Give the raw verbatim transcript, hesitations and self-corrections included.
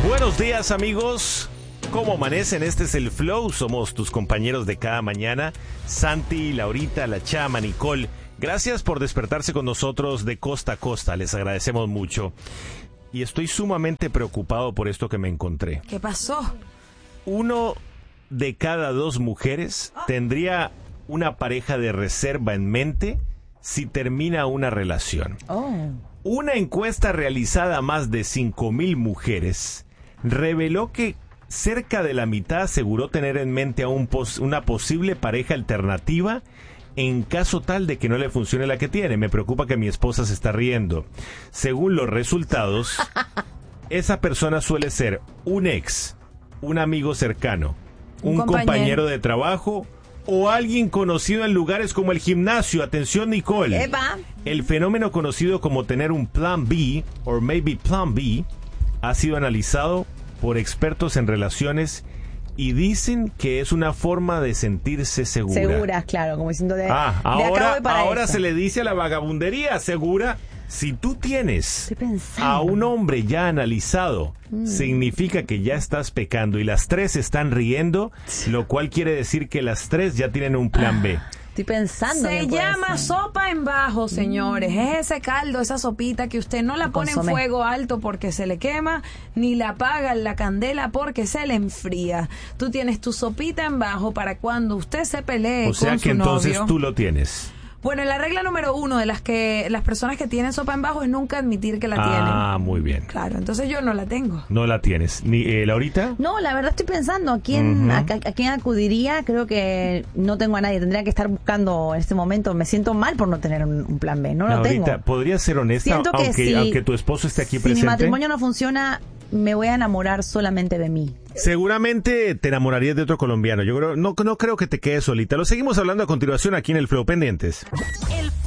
Buenos días, amigos. ¿Cómo amanecen? Este es el Flow. Somos tus compañeros de cada mañana. Santi, Laurita, La Chama, Nicole. Gracias por despertarse con nosotros de costa a costa. Les agradecemos mucho. Y estoy sumamente preocupado por esto que me encontré. ¿Qué pasó? Uno de cada dos mujeres tendría una pareja de reserva en mente si termina una relación. Oh. Una encuesta realizada a más de cinco mil mujeres reveló que cerca de la mitad aseguró tener en mente a un pos- una posible pareja alternativa en caso tal de que no le funcione la que tiene. Me preocupa que mi esposa se está riendo. Según los resultados, esa persona suele ser un ex, un amigo cercano, un, Un compañero. compañero de trabajo o alguien conocido en lugares como el gimnasio. Atención, Nicole. Epa. El fenómeno conocido como tener un plan B, o maybe plan B, ha sido analizado por expertos en relaciones y dicen que es una forma de sentirse segura. Seguras, claro, como diciendo de, Ah, de acá ahora, voy para ahora eso. se le dice a la vagabundería segura. Si tú tienes Estoy pensando. a un hombre ya analizado, Mm. significa que ya estás pecando y las tres están riendo, lo cual quiere decir que las tres ya tienen un plan B. Estoy pensando. Se que puede llama ser. sopa en bajo, señores. Mm. Es ese caldo, esa sopita que usted no la pone en Consomé. fuego alto porque se le quema, ni la apaga en la candela porque se le enfría. Tú tienes tu sopita en bajo para cuando usted se pelee O sea con que su entonces novio. tú lo tienes. Bueno, la regla número uno de las que las personas que tienen sopa en bajo es nunca admitir que la Ah, muy bien. tienen. Claro, entonces yo no la tengo. No la tienes. Ni eh, Laurita. No, la verdad estoy pensando a quién, Ujú. a, a quién acudiría. Creo que no tengo a nadie. Tendría que estar buscando en este momento. Me siento mal por no tener un, un plan B. No lo Laurita, tengo. ¿podrías ser honesta Siento que aunque, si- aunque tu esposo esté aquí si presente? mi matrimonio no funciona, me voy a enamorar solamente de mí. Seguramente te enamorarías de otro colombiano. Yo creo, no, no creo que te quedes solita. Lo seguimos hablando a continuación aquí en el Flow. Pendientes.